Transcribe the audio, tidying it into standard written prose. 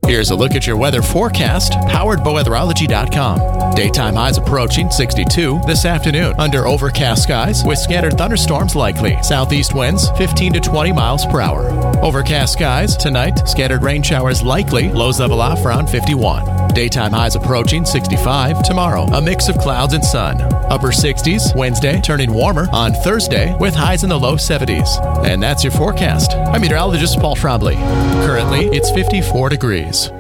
Here's a look at your weather forecast, powered by weatherology.com. Daytime highs approaching 62 this afternoon under overcast skies with scattered thunderstorms likely. Southeast winds 15 to 20 miles per hour. Overcast skies tonight, scattered rain showers likely, lows level off around 51. Daytime highs approaching 65 tomorrow, a mix of clouds and sun. Upper 60s Wednesday, turning warmer on Thursday with highs in the low 70s. And that's your forecast. I'm meteorologist Paul Trombley. Currently, it's 54 degrees.